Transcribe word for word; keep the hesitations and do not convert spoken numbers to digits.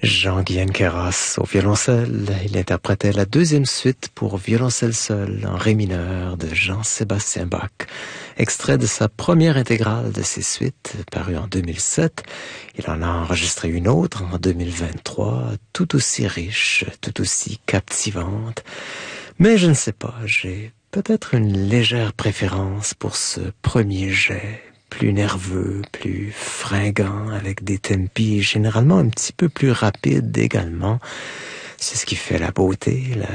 Jean-Guyen Queyras au violoncelle. Il interprétait la deuxième suite pour violoncelle seul en ré mineur de Jean-Sébastien Bach. Extrait de sa première intégrale de ses suites, parue en deux mille sept. Il en a enregistré une autre en deux mille vingt-trois, tout aussi riche, tout aussi captivante. Mais je ne sais pas, j'ai peut-être une légère préférence pour ce premier jet. Plus nerveux, plus fringant, avec des tempi généralement un petit peu plus rapides également. C'est ce qui fait la beauté, la